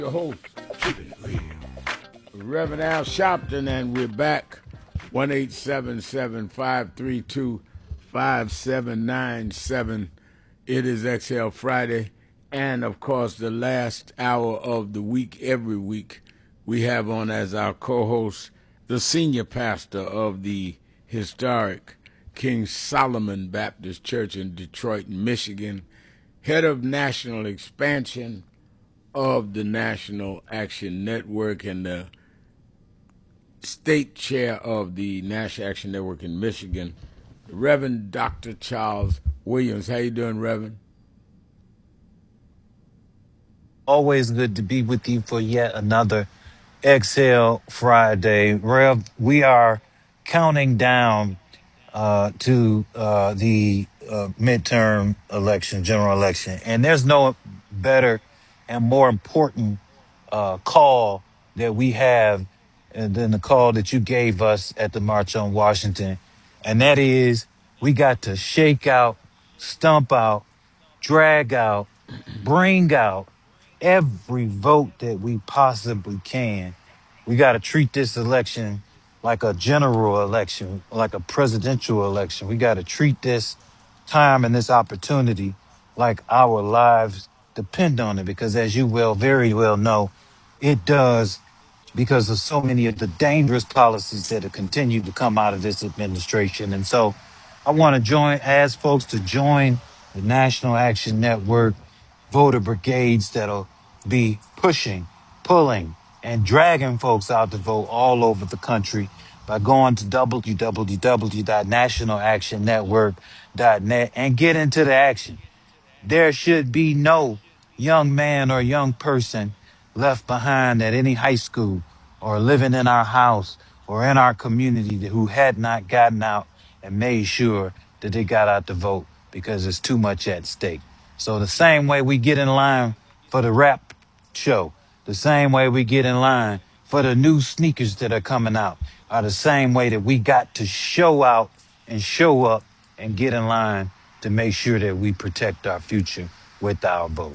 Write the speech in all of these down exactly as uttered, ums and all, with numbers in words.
Your host, Reverend Al Sharpton, and we're back. one eight seven seven, five three two, five seven nine seven. It is Exhale Friday, and of course, the last hour of the week, every week, we have on as our co-host the senior pastor of the historic King Solomon Baptist Church in Detroit, Michigan, head of national expansion of the National Action Network and the state chair of the National Action Network in Michigan, Reverend Doctor Charles Williams. How you doing, Reverend? Always good to be with you for yet another Exhale Friday. Rev, we are counting down uh, to uh, the uh, midterm election, general election, and there's no better and more important uh, call that we have uh, than the call that you gave us at the March on Washington, and that is we got to shake out, stump out, drag out, bring out every vote that we possibly can. We got to treat this election like a general election, like a presidential election. We got to treat this time and this opportunity like our lives depend on it, because as you well, very well know, it does, because of so many of the dangerous policies that have continued to come out of this administration. And so I want to join, ask folks to join the National Action Network voter brigades that'll be pushing, pulling, and dragging folks out to vote all over the country by going to w w w dot national action network dot net and get into the action. There should be no young man or young person left behind at any high school or living in our house or in our community who had not gotten out and made sure that they got out to vote, because there's too much at stake. So the same way we get in line for the rap show, the same way we get in line for the new sneakers that are coming out, are the same way that we got to show out and show up and get in line to make sure that we protect our future with our vote.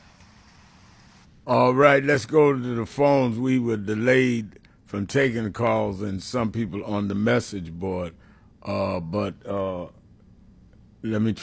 All right, let's go to the phones. We were delayed from taking calls and some people on the message board, uh, but uh, let me